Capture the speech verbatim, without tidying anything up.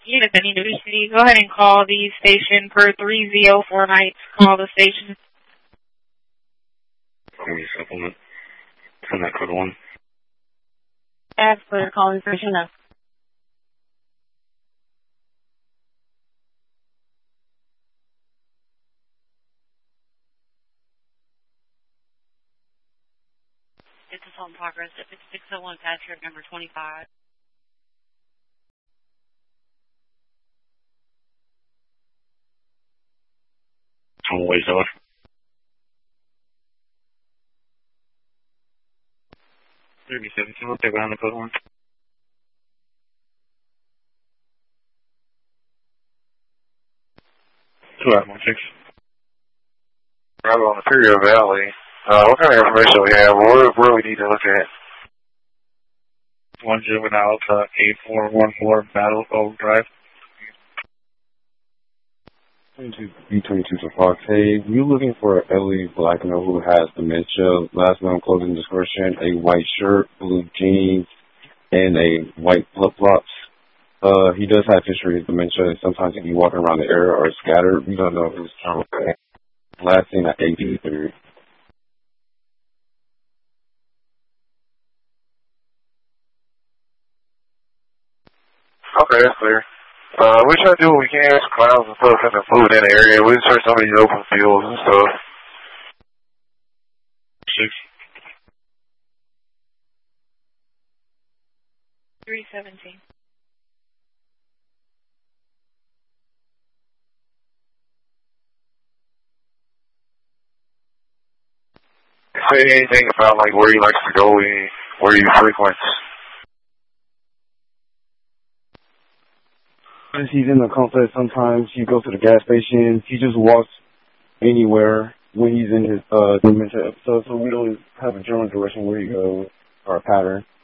Unit of University, go ahead and call the station per three zero four nights. Call the station. Call me supplement. Send that code one. As per calling station up. It's assault in progress. If it's six oh one Patrick, number twenty-five. On the way, Zoe. thirty seventeen, we'll take behind the code one. two out one six. Bravo on Imperial Valley. Uh, what kind of information we have? Where, where we need to look at? one juvenile to eight four one four Battle Cove Drive. twenty-two B twenty-two to Fox. Hey, you looking for Ellie Blackmore who has dementia, last known clothing description, a white shirt, blue jeans, and a white flip-flops. Uh, he does have history of dementia, and sometimes he can be walking around the area or scattered. We don't know who's trying to last seen at eighty-three. Okay, that's clear. Uh, we try to do what we can, some clouds and stuff, and food in the area. We search some of these open fields and stuff. Six. three seventeen. Say anything about like where he likes to go, where he frequents. He's in the complex sometimes. He goes to the gas station. He just walks anywhere when he's in his uh, dementia episode, so we don't have a general direction where he goes or a pattern.